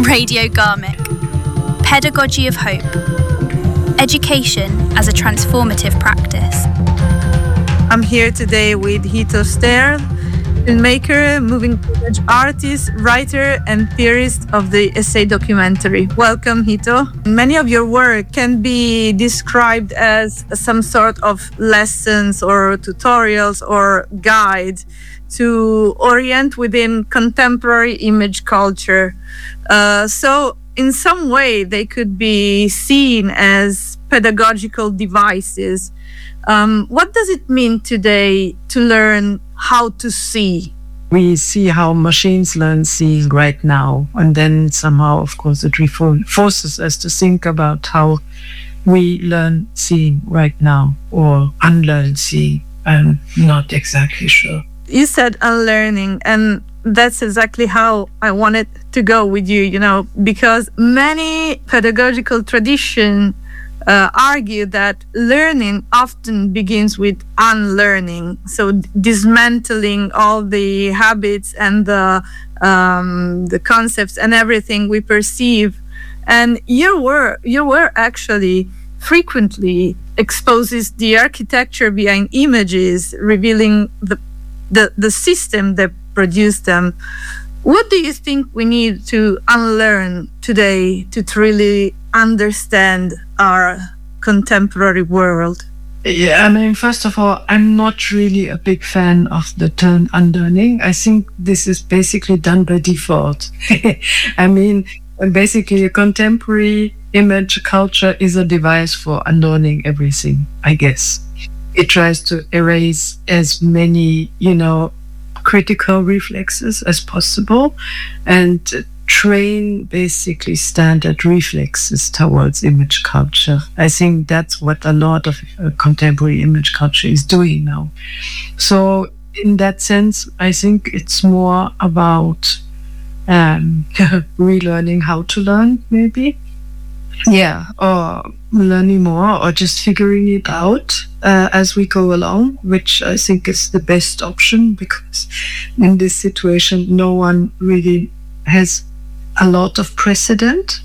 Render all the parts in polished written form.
Radio Garmick. Pedagogy of Hope. Education as a transformative practice. I'm here today with Hito Stern, filmmaker, moving image artist, writer, and theorist of the essay documentary. Welcome, Hito. Many of your work can be described as some sort of lessons or tutorials or guide to orient within contemporary image culture. So in some way, they could be seen as pedagogical devices. What does it mean today to learn how to see? We see how machines learn seeing right now. And then somehow, of course, it forces us to think about how we learn seeing right now or unlearn seeing. I'm not exactly sure. You said unlearning, and that's exactly how I wanted to go with you, because many pedagogical traditions argue that learning often begins with unlearning, so dismantling all the habits and the concepts and everything we perceive. And your work actually frequently exposes the architecture behind images, revealing the system that produced them. What do you think we need to unlearn today to truly understand our contemporary world? Yeah, first of all, I'm not really a big fan of the term unlearning. I think this is basically done by default. Basically, a contemporary image culture is a device for unlearning everything, I guess. It tries to erase as many, critical reflexes as possible and train basically standard reflexes towards image culture. I think that's what a lot of contemporary image culture is doing now. So in that sense, I think it's more about relearning how to learn, maybe. Yeah, or learning more or just figuring it out as we go along, which I think is the best option, because in this situation, no one really has a lot of precedent,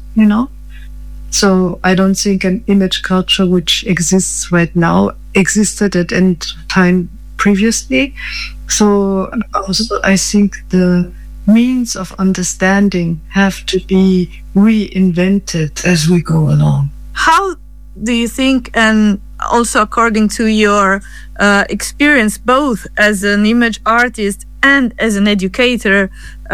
So I don't think an image culture which exists right now existed at any time previously. So also I think the means of understanding have to be reinvented as we go along. How do you think, and also according to your experience both as an image artist and as an educator,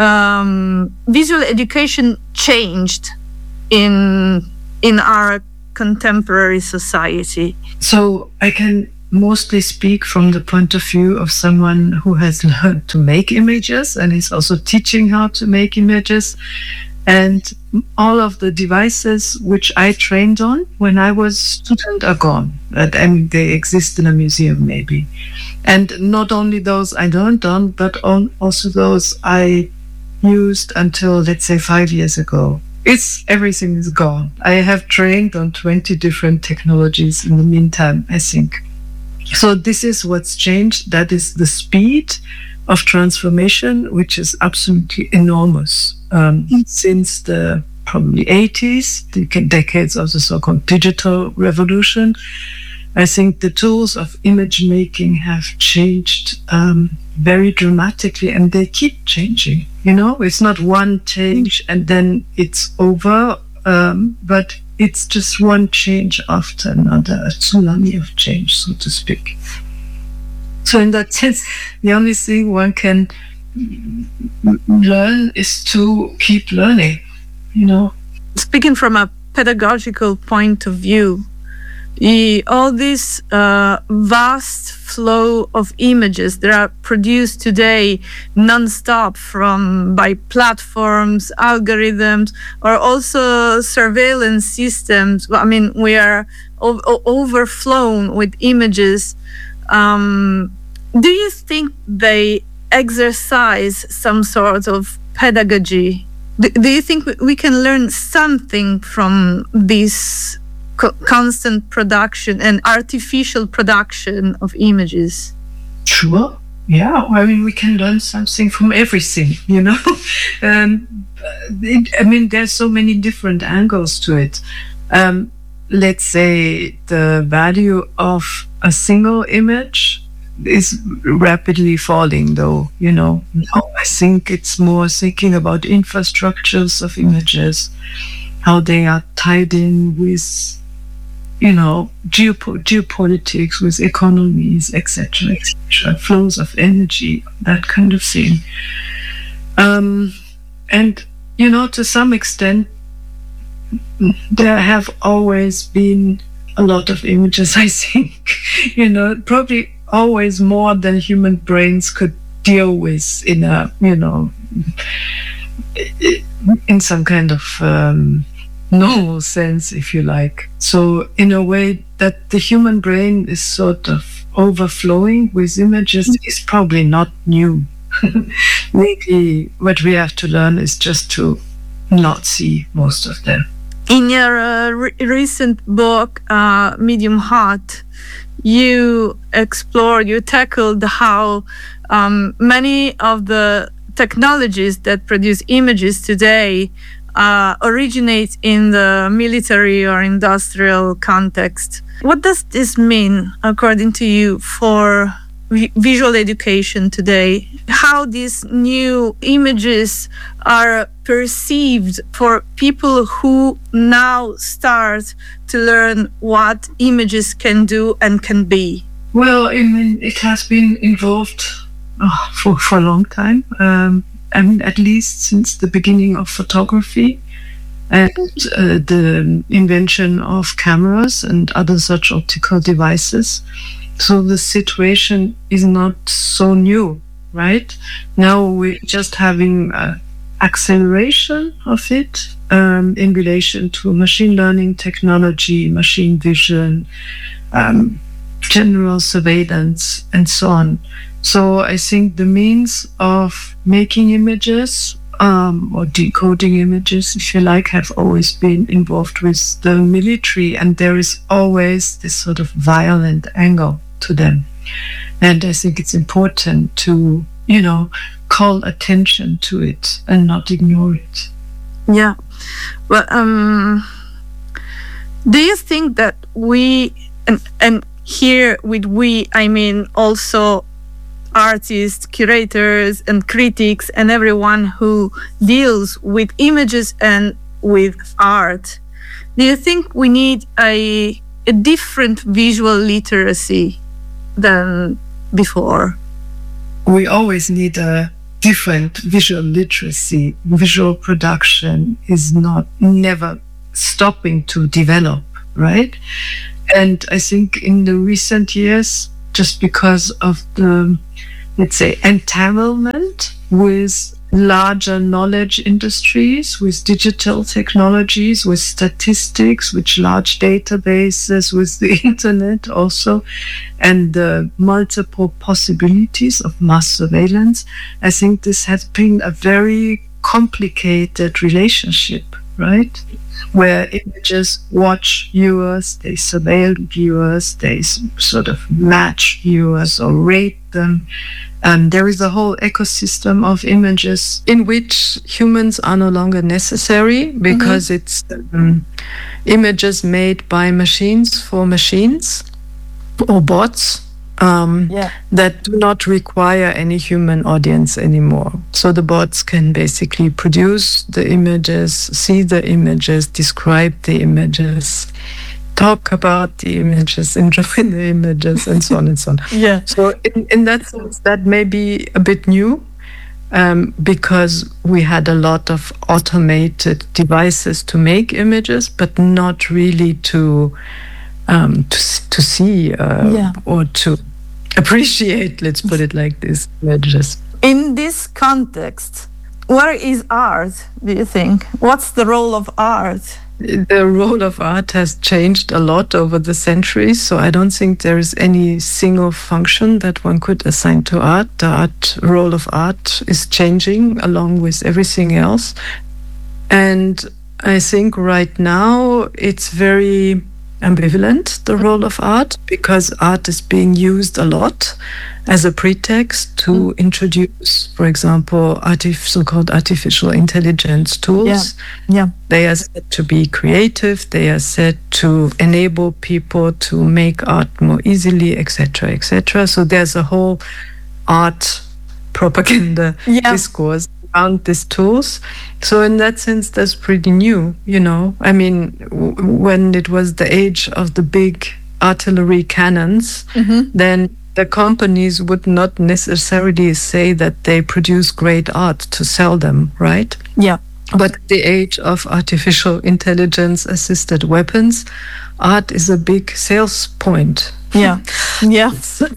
visual education changed in our contemporary society? So I can mostly speak from the point of view of someone who has learned to make images and is also teaching how to make images. And all of the devices which I trained on when I was a student are gone. They exist in a museum maybe. And not only those I learned on, but also those I used until, let's say, 5 years ago. Everything is gone. I have trained on 20 different technologies in the meantime, I think. So this is what's changed. That is the speed of transformation, which is absolutely enormous. Since the probably 80s, the decades of the so-called digital revolution, I think the tools of image making have changed very dramatically, and they keep changing. It's not one change and then it's over, but it's just one change after another, a tsunami of change, so to speak. So in that sense, the only thing one can learn is to keep learning, Speaking from a pedagogical point of view, all this vast flow of images that are produced today non-stop by platforms, algorithms, or also surveillance systems. We are overflown with images. Do you think they exercise some sort of pedagogy? Do you think we can learn something from this constant production and artificial production of images? Sure. Yeah, I mean, we can learn something from everything, you know. There's so many different angles to it. Let's say the value of a single image is rapidly falling, though, you know. Now I think it's more thinking about infrastructures of images, how they are tied in with, you know, geopolitics, with economies, etc., etc., flows of energy, that kind of thing. And, you know, to some extent, there have always been a lot of images, I think, you know, probably always more than human brains could deal with in a, you know, in some kind of normal sense, if you like. So in a way that the human brain is sort of overflowing with images is probably not new. Maybe what we have to learn is just to not see most of them. In your recent book, Medium Hot, you tackled how many of the technologies that produce images today originate in the military or industrial context. What does this mean, according to you, for visual education today? How these new images are perceived for people who now start to learn what images can do and can be? Well, I mean, it has been involved for a long time. I mean, at least since the beginning of photography and the invention of cameras and other such optical devices. So the situation is not so new, right? Now we're just having acceleration of it in relation to machine learning technology, machine vision, general surveillance, and so on. So I think the means of making images or decoding images, if you like, have always been involved with the military, and there is always this sort of violent angle to them. And I think it's important to, you know, call attention to it and not ignore it. Yeah. Well, do you think that we, and here with we, I mean also artists, curators, and critics, and everyone who deals with images and with art, do you think we need a different visual literacy than before? We always need a different visual literacy. Visual production is never stopping to develop, right? And I think in the recent years, just because of the, let's say, entanglement with larger knowledge industries, with digital technologies, with statistics, with large databases, with the internet also, and the multiple possibilities of mass surveillance, I think this has been a very complicated relationship, right? Where images watch viewers, they surveil viewers, they sort of match viewers or rate them. There is a whole ecosystem of images in which humans are no longer necessary because it's images made by machines for machines or bots that do not require any human audience anymore. So the bots can basically produce the images, see the images, describe the images, talk about the images, enjoy the images, and so on and so on. Yeah. So in that sense, that may be a bit new because we had a lot of automated devices to make images, but not really to see or to appreciate, let's put it like this, images. In this context, where is art, do you think? What's the role of art? The role of art has changed a lot over the centuries, so I don't think there is any single function that one could assign to art. The role of art is changing along with everything else. And I think right now it's very ambivalent, the role of art, because art is being used a lot as a pretext to introduce, for example, so-called artificial intelligence tools. They are said to be creative. They are said to enable people to make art more easily, etc., etc. So there's a whole art propaganda discourse around these tools. So in that sense, that's pretty new, you know. I mean, when it was the age of the big artillery cannons, then the companies would not necessarily say that they produce great art to sell them, right? Yeah. But the age of artificial intelligence assisted weapons, art is a big sales point. Yeah. Yeah.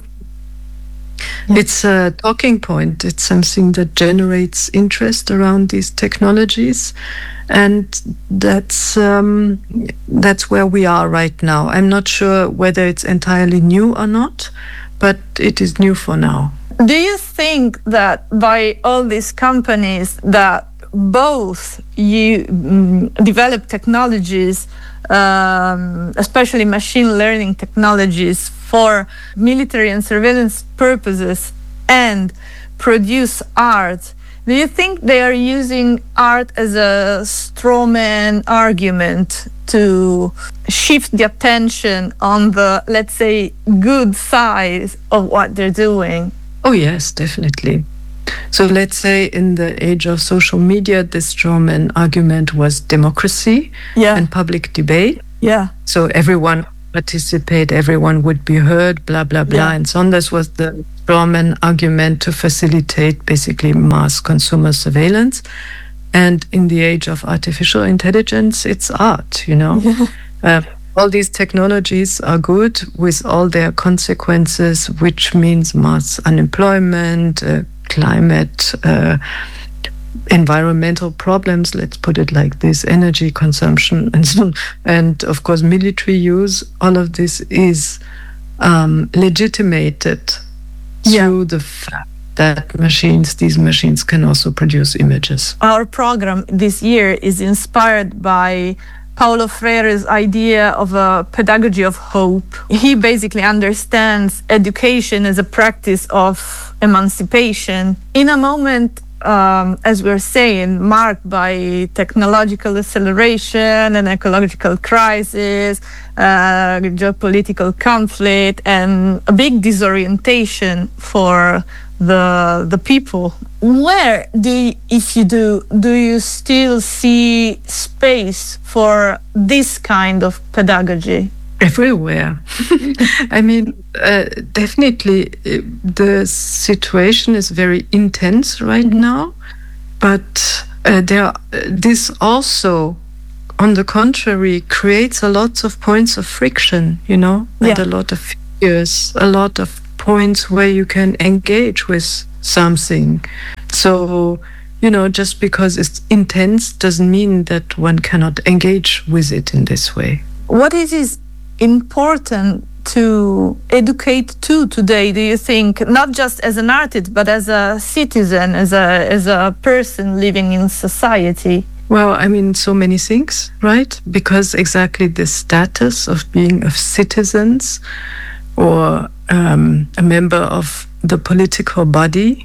It's a talking point. It's something that generates interest around these technologies, and that's where we are right now. I'm not sure whether it's entirely new or not, but it is new for now. Do you think that by all these companies that both you develop technologies, especially machine learning technologies for military and surveillance purposes, and produce art, do you think they are using art as a straw man argument to shift the attention on the, let's say, good side of what they're doing? Oh yes, definitely. So let's say in the age of social media, the straw man argument was democracy and public debate. Yeah. So everyone participate, everyone would be heard, blah, blah, blah, and so on. This was the straw man argument to facilitate basically mass consumer surveillance. And in the age of artificial intelligence, it's art, you know. All these technologies are good with all their consequences, which means mass unemployment, climate, environmental problems, let's put it like this, energy consumption, and so on. And of course, military use, all of this is legitimated through the fact that these machines can also produce images. Our program this year is inspired by Paulo Freire's idea of a pedagogy of hope. He basically understands education as a practice of emancipation in a moment, as we're saying, marked by technological acceleration and ecological crisis, geopolitical conflict, and a big disorientation for the people. Where do you still see space for this kind of pedagogy? Everywhere. I mean, definitely the situation is very intense right now, but this also, on the contrary, creates a lot of points of friction, you know, and a lot of figures, a lot of points where you can engage with something. So, you know, just because it's intense doesn't mean that one cannot engage with it in this way. What is important to educate to today, do you think, not just as an artist, but as a citizen, as a person living in society? Well, I mean, so many things, right? Because exactly the status of being of citizens or a member of the political body,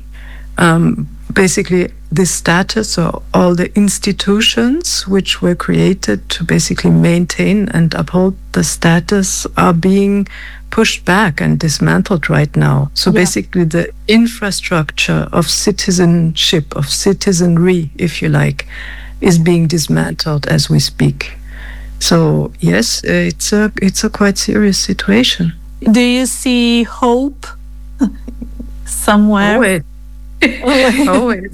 basically this status or all the institutions which were created to basically maintain and uphold the status are being pushed back and dismantled right now. So basically the infrastructure of citizenship, of citizenry, if you like, is being dismantled as we speak. So yes, it's a quite serious situation. Do you see hope somewhere? Always. Always.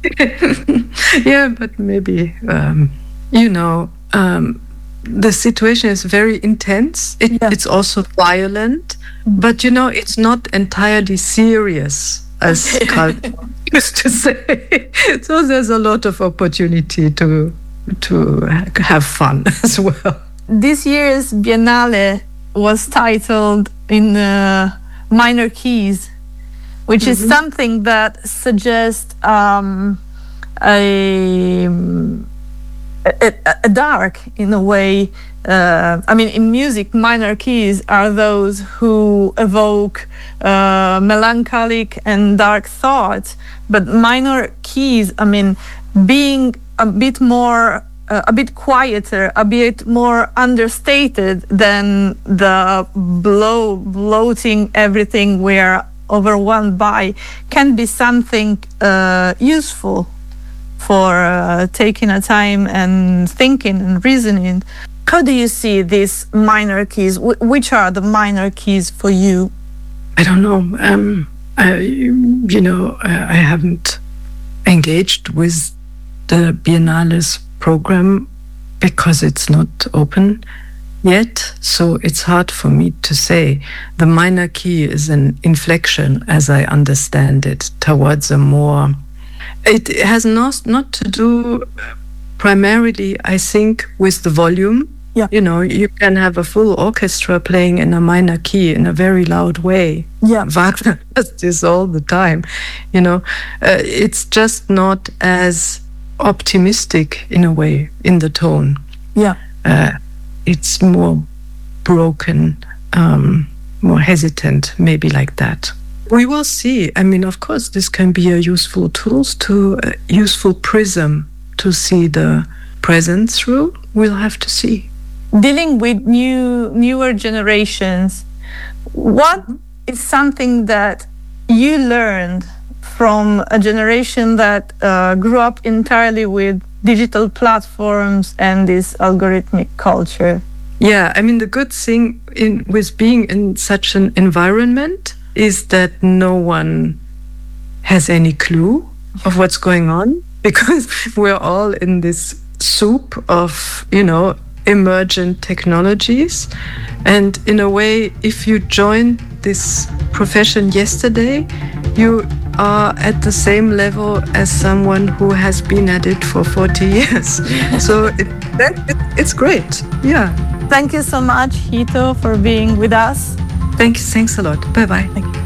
Yeah, but maybe, you know, the situation is very intense. It's also violent, but, you know, it's not entirely serious, as Carl used to say. So there's a lot of opportunity to have fun as well. This year's Biennale was titled in minor keys, which is something that suggests a dark, in a way, in music, minor keys are those who evoke melancholic and dark thoughts. But minor keys, being a bit quieter, a bit more understated than the bloating everything we're overwhelmed by, can be something useful for taking a time and thinking and reasoning. How do you see these minor keys? Which are the minor keys for you? I don't know. I haven't engaged with the Biennale's program because it's not open yet, so it's hard for me to say. The minor key is an inflection, as I understand it, towards a more... It has not to do primarily, I think, with the volume. Yeah. You can have a full orchestra playing in a minor key in a very loud way. Yeah. Wagner does this all the time. It's just not as optimistic in a way in the tone. Yeah. It's more broken, more hesitant, maybe like that. We will see. Of course, this can be a useful useful prism to see the present through. We'll have to see. Dealing with newer generations, what is something that you learned from a generation that grew up entirely with digital platforms and this algorithmic culture? Yeah, the good thing with being in such an environment is that no one has any clue of what's going on, because we're all in this soup of, emergent technologies. And in a way, if you joined this profession yesterday, you are at the same level as someone who has been at it for 40 years. So it's great. Yeah. Thank you so much, Hito, for being with us. Thanks a lot. Bye-bye. Thank you.